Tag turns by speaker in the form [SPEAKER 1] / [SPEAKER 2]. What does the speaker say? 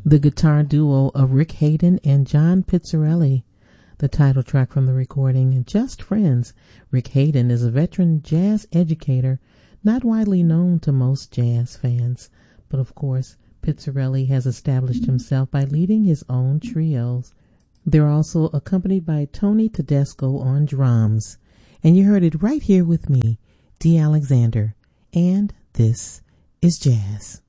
[SPEAKER 1] the guitar duo of Rick Hayden and John Pizzarelli, the title track from the recording Just Friends. Rick Hayden is a veteran jazz educator, not widely known to most jazz fans, but of course, Pizzarelli has established himself by leading his own trios. They're also accompanied by Tony Tedesco on drums. And you heard it right here with me, Dee Alexander. And this is jazz.